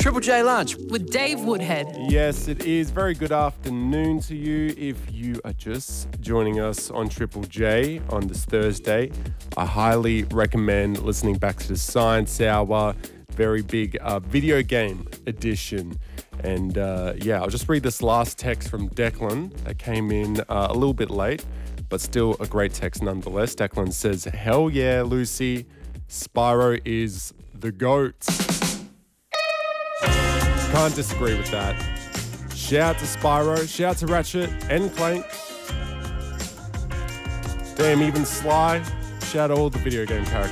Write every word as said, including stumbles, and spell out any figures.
Triple J Lunch with Dave Woodhead. Yes, it is. Very good afternoon to you. If you are just joining us on Triple J on this Thursday, I highly recommend listening back to the Science Hour, very big uh, video game edition. And uh, yeah, I'll just read this last text from Declan that came in uh, a little bit late, but still a great text nonetheless. Declan says, hell yeah, Lucy, Spyro is the GOAT. Can't disagree with that. Shout out to Spyro, shout out to Ratchet and Clank. Damn, even Sly. Shout out all the video game characters.